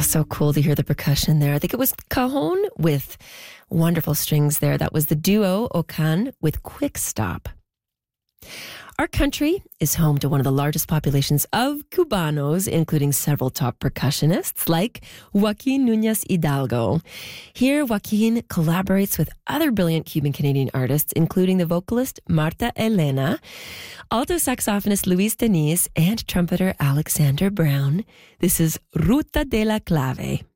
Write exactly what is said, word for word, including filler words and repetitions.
so cool to hear the percussion there. I think it was Cajon with wonderful strings there. That was the duo Ocan with Quick Stop. Our country is home to one of the largest populations of Cubanos, including several top percussionists like Joaquin Núñez Hidalgo. Here, Joaquin collaborates with other brilliant Cuban-Canadian artists, including the vocalist Marta Elena, alto saxophonist Luis Deniz, and trumpeter Alexander Brown. This is Ruta de la Clave.